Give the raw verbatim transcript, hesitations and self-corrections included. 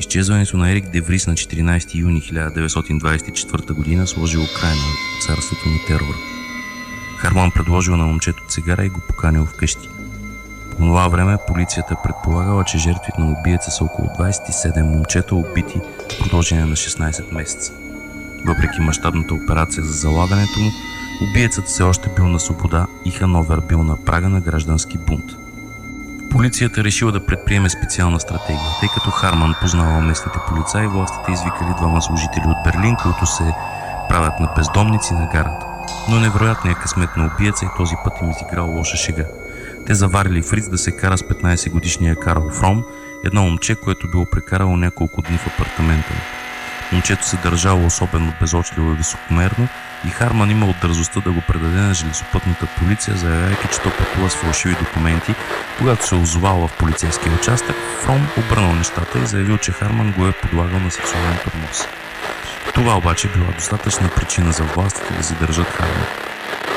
Изчезването на Ерик Деврис на четиринайсети юни хиляда деветстотин двайсет и четвърта година сложило край на царството на терора. Харман предложил на момчето цигара и го поканил вкъщи. По това време полицията предполагала, че жертвите на убиеца са около двайсет и седем момчета, убити в продължение на шестнайсет месеца. Въпреки мащабната операция за залагането му, убиецът все още бил на свобода и Хановер бил на прага на граждански бунт. Полицията решила да предприеме специална стратегия, тъй като Харман познавал местните полицаи, властите извикали двама служители от Берлин, които се правят на бездомници на гарата. Но невероятният късмет на убиеца и този път им изиграл лоша шега. Те заварили Фриц да се кара с петнайсетгодишния Карл Фром, едно момче, което било прекарало няколко дни в апартамента му. Момчето се държало особено безочливо и високомерно и Харман имал дързостта да го предаде на железопътната полиция, заявяйки, че то пътува с фалшиви документи. Когато се озовал в полицейския участък, Фром обърнал нещата и заявил, че Харман го е подлагал на сексуален тормоз. Това обаче била достатъчна причина за властите да задържат Харман.